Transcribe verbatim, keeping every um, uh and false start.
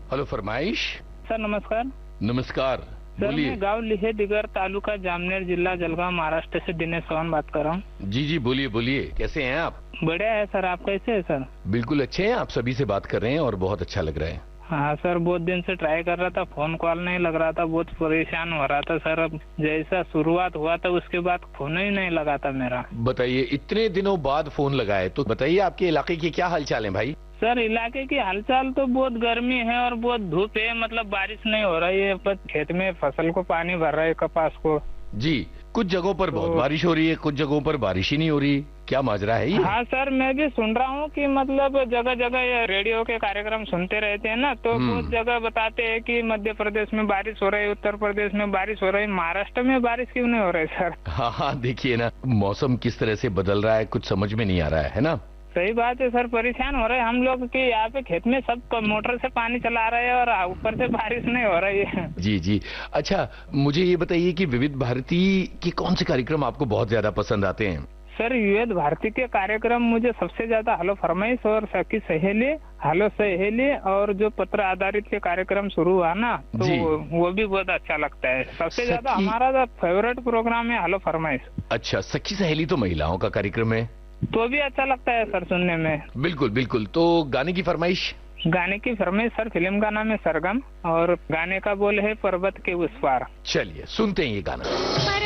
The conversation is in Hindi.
हेलो फरमाइश। सर नमस्कार। नमस्कार, सर बोलिए। मैं गांव लिहे दिगर तालुका जामनेर जिला जलगांव महाराष्ट्र से दिनेश चौहान बात कर रहा हूँ। जी जी बोलिए बोलिए, कैसे हैं आप? बढ़िया है सर, आप कैसे हैं सर? बिल्कुल अच्छे हैं, आप सभी से बात कर रहे हैं और बहुत अच्छा लग रहा है। हाँ सर, बहुत दिन से ट्राई कर रहा था, फोन कॉल नहीं लग रहा था, बहुत परेशान हो रहा था सर। अब जैसा शुरुआत हुआ था उसके बाद फोन ही नहीं लगा था मेरा। बताइए, इतने दिनों बाद फोन लगाए तो बताइए आपके इलाके के क्या हालचाल है भाई? सर इलाके की हालचाल तो बहुत गर्मी है और बहुत धूप है, मतलब बारिश नहीं हो रही है, पर खेत में फसल को पानी भर रहा है, कपास को। जी, कुछ जगहों पर बहुत बारिश हो रही है, कुछ जगहों पर बारिश ही नहीं हो रही, क्या माजरा है ये? हाँ सर, मैं भी सुन रहा हूँ कि मतलब जगह जगह ये रेडियो के कार्यक्रम सुनते रहते हैं ना, तो बहुत जगह बताते हैं कि मध्य प्रदेश में बारिश हो रही है, उत्तर प्रदेश में बारिश हो रही है, महाराष्ट्र में बारिश क्यों नहीं हो रही सर? हाँ हाँ, देखिए ना, मौसम किस तरह से बदल रहा है, कुछ समझ में नहीं आ रहा है ना। सही बात है सर, परेशान हो रहे हैं हम लोग कि यहाँ पे खेत में सब मोटर से पानी चला रहे हैं और ऊपर से बारिश नहीं हो रही है। जी जी, अच्छा मुझे ये बताइए कि विविध भारती के कौन से कार्यक्रम आपको बहुत ज्यादा पसंद आते हैं? सर विविध भारती के कार्यक्रम मुझे सबसे ज्यादा हेलो फरमाइश और सखी सहेली, हेलो सहेली और जो पत्र आधारित के कार्यक्रम शुरू हुआ ना, तो वो, वो भी बहुत अच्छा लगता है। सबसे ज्यादा हमारा फेवरेट प्रोग्राम है हेलो फरमाइश। अच्छा, सखी सहेली तो महिलाओं का कार्यक्रम है, तो भी अच्छा लगता है सर सुनने में। बिल्कुल बिल्कुल। तो गाने की फरमाइश? गाने की फरमाइश सर, फिल्म का नाम है सरगम और गाने का बोल है पर्वत के उस पार। चलिए सुनते हैं ये गाना।